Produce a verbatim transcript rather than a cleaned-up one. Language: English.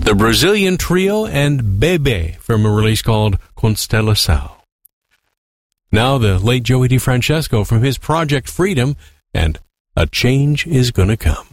The Brazilian Trio and Bebe from a release called Constelação. Now the late Joey DeFrancesco from his Project Freedom and A Change Is Gonna Come.